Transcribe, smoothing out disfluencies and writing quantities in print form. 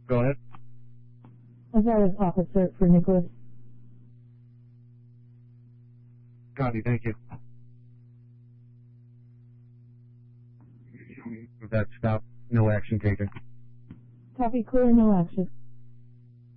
Go ahead. As officer for Nicholas. Copy, thank you. That stop, no action taken. Copy, clear, no action.